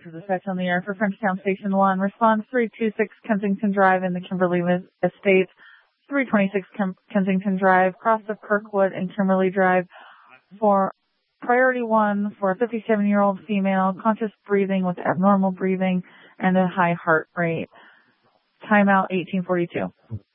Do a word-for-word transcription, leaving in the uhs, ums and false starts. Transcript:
after dispatch on the air for Frenchtown Station one. Response three two six Kensington Drive in the Kimberly Estates. three twenty-six Kem- Kensington Drive, cross of Kirkwood and Kimberly Drive for priority one for a fifty-seven-year-old female, conscious breathing with abnormal breathing and a high heart rate. Timeout eighteen forty-two.